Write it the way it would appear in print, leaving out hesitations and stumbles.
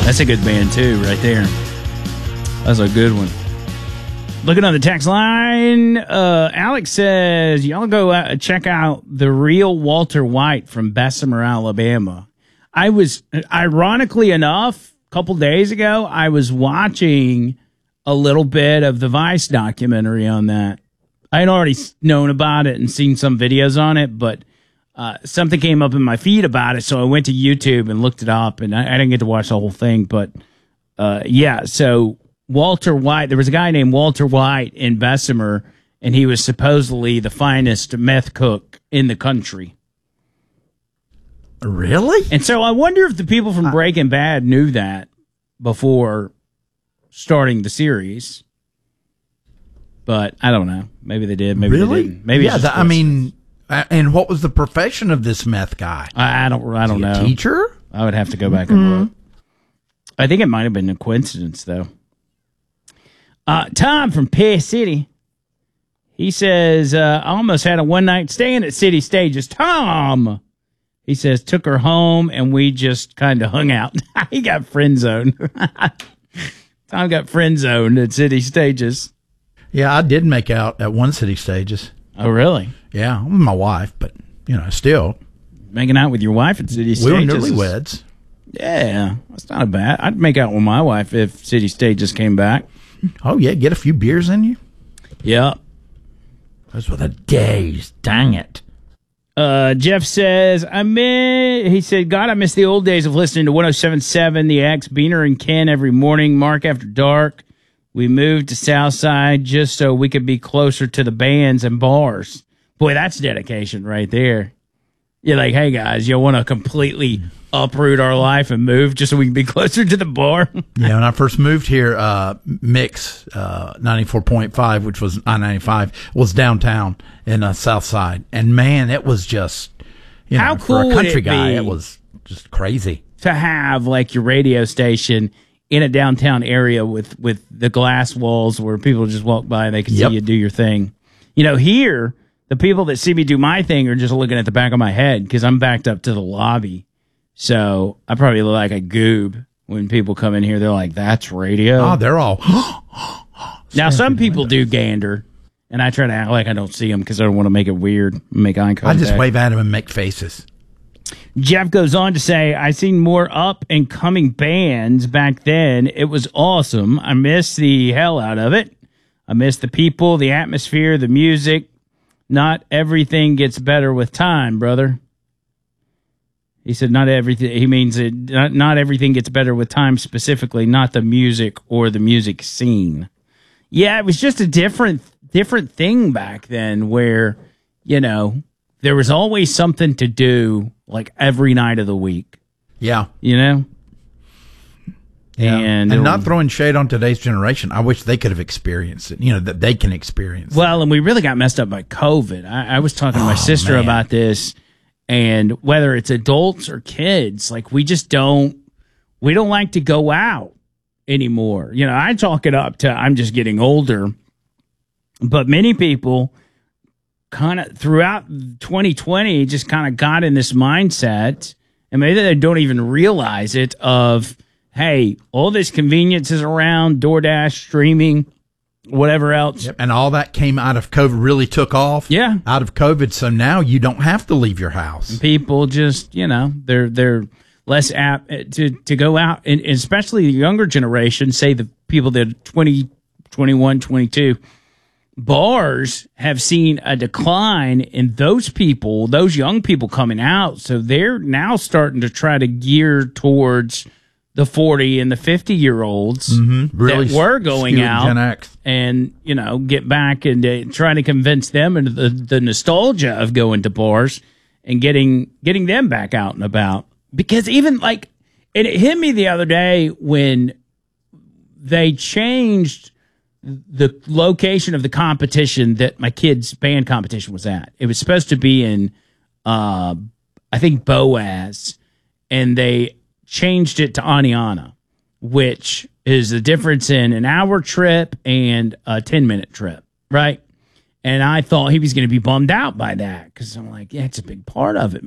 That's a good band, too, right there. That's a good one. Looking on the text line, Alex says, y'all go check out The Real Walter White from Bessemer, Alabama. I was, ironically enough, a couple days ago, I was watching a little bit of the Vice documentary on that. I had already known about it and seen some videos on it, but something came up in my feed about it, so I went to YouTube and looked it up, and I didn't get to watch the whole thing, but yeah, so Walter White, there was a guy named Walter White in Bessemer, and he was supposedly the finest meth cook in the country. Really? And so I wonder if the people from Breaking Bad knew that before starting the series. But I don't know. Maybe they did. Maybe really? they didn't. Maybe yeah. I mean, and what was the profession of this meth guy? I don't know. A teacher? I would have to go back and look. I think it might have been a coincidence, though. Tom from Pear City. He says, I almost had a one-night stand at City Stages. Tom! He says, took her home, and we just kind of hung out. He got friend-zoned. Tom got friend-zoned at City Stages. Yeah, I did make out at one City Stages. Oh, really? Yeah, with my wife, but, still. Making out with your wife at City Stages? We were newlyweds. Yeah, that's not bad. I'd make out with my wife if City Stages came back. Oh, yeah, get a few beers in you? Yeah. Those were the days, dang it. Jeff says, he said, God, I miss the old days of listening to 107.7, The X, Beaner and Ken every morning, Mark After Dark. We moved to Southside just so we could be closer to the bands and bars. Boy, that's dedication right there. You're like, hey, guys, you want to completely uproot our life and move just so we can be closer to the bar? Yeah, when I first moved here, Mix 94.5, which was I-95, was downtown in Southside. And, man, it was just, how cool for a country guy, be it was just crazy. To have, like, your radio station in a downtown area with the glass walls where people just walk by and they can see you do your thing. Here, the people that see me do my thing are just looking at the back of my head because I'm backed up to the lobby. So I probably look like a goob when people come in here. They're like, that's radio. Oh, they're all. Now, some people do gander, and I try to act like I don't see them because I don't want to make it weird, make eye contact. I just wave at them and make faces. Jeff goes on to say, I seen more up and coming bands back then. It was awesome. I miss the hell out of it. I miss the people, the atmosphere, the music. Not everything gets better with time, brother. He said not everything. He means not everything gets better with time, specifically, not the music or the music scene. Yeah, it was just a different thing back then where, there was always something to do like every night of the week. Yeah. Yeah. And not throwing shade on today's generation. I wish they could have experienced it, that they can experience Well, and we really got messed up by COVID. I was talking to my sister about this, and whether it's adults or kids, like we don't like to go out anymore. I chalk it up to I'm just getting older, but many people kind of throughout 2020 just kind of got in this mindset, and maybe they don't even realize it, of, hey, all this convenience is around, DoorDash, streaming, whatever else. Yep. And all that came out of COVID, really took off. Yeah. Out of COVID. So now you don't have to leave your house. And people just, they're less apt to go out. And especially the younger generation, say the people that are 20, 21, 22, bars have seen a decline in those young people coming out. So they're now starting to try to gear towards the 40 and the 50-year-olds really that were going out Gen X. And, get back and trying to convince them into the nostalgia of going to bars and getting them back out and about. Because even and it hit me the other day when they changed the location of the competition that my kids' band competition was at. It was supposed to be in, I think, Boaz, and they changed it to Aniana, which is the difference in an hour trip and a 10-minute trip, right? And I thought he was going to be bummed out by that because I'm like, yeah, it's a big part of it,